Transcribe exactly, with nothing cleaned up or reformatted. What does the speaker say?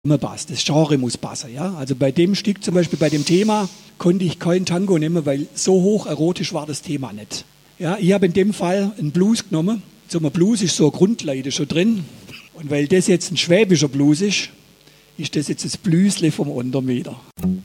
immer passt. Das Genre muss passen. Ja? Also bei dem Stück, zum Beispiel bei dem Thema, konnte ich kein Tango nehmen, weil so hoch erotisch war das Thema nicht. Ja, ich habe in dem Fall einen Blues genommen. So ein Blues ist so eine Grundleide schon drin. Und weil das jetzt ein schwäbischer Blues ist, ist das jetzt das Blüsle vom Untermeter.